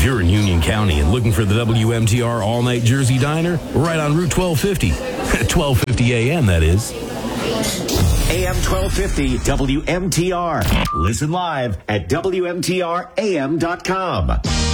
you're in Union County and looking for the WMTR All-Night Jersey Diner, right on Route 1250. 1250 AM, that is. AM 1250 WMTR. Listen live at WMTRAM.com.